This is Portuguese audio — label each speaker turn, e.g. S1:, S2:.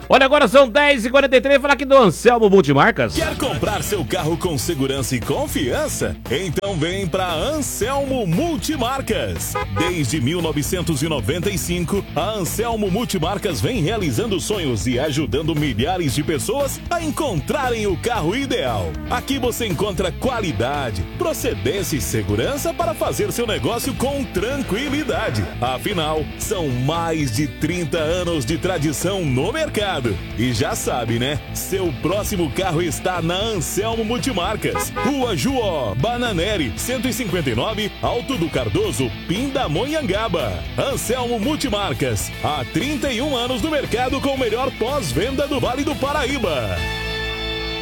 S1: Olha, agora são 10h43, falar aqui do Anselmo Multimarcas.
S2: Quer comprar seu carro com segurança e confiança? Então vem pra Anselmo Multimarcas. Desde 1995, a Anselmo Multimarcas vem realizando sonhos e ajudando milhares de pessoas a encontrarem o carro ideal. Aqui você encontra qualidade, procedência e segurança para fazer seu negócio com tranquilidade. Afinal, são mais de 30 anos de tradição no mercado. E já sabe, né? Seu próximo carro está na Anselmo Multimarcas. Rua Juó, Bananeri, 159, Alto do Cardoso, Pindamonhangaba. Anselmo Multimarcas. Há 31 anos no mercado com o melhor pós-venda do Vale do Paraíba.